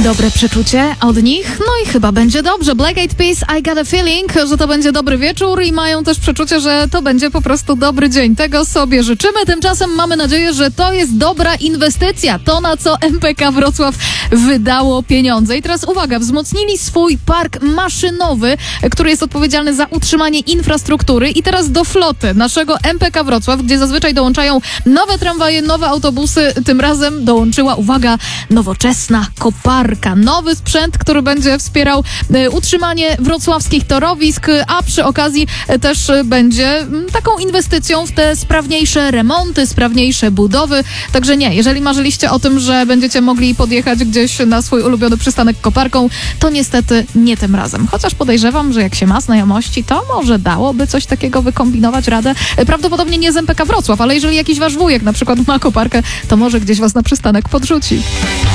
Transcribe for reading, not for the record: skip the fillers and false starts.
Dobre przeczucie od nich, no i chyba będzie dobrze. Black Eyed Peas, I got a feeling, że to będzie dobry wieczór i mają też przeczucie, że to będzie po prostu dobry dzień. Tego sobie życzymy. Tymczasem mamy nadzieję, że to jest dobra inwestycja. To, na co MPK Wrocław wydało pieniądze. I teraz uwaga, wzmocnili swój park maszynowy, który jest odpowiedzialny za utrzymanie infrastruktury i teraz do floty naszego MPK Wrocław, gdzie zazwyczaj dołączają nowe tramwaje, nowe autobusy, tym razem dołączyła, uwaga, nowoczesna koparka. Nowy sprzęt, który będzie wspierał utrzymanie wrocławskich torowisk, a przy okazji też będzie taką inwestycją w te sprawniejsze remonty, sprawniejsze budowy. Także nie, jeżeli marzyliście o tym, że będziecie mogli podjechać gdzieś na swój ulubiony przystanek koparką, to niestety nie tym razem. Chociaż podejrzewam, że jak się ma znajomości, to może dałoby coś takiego wykombinować radę. Prawdopodobnie nie z MPK Wrocław, ale jeżeli jakiś wasz wujek na przykład ma koparkę, to może gdzieś was na przystanek podrzuci.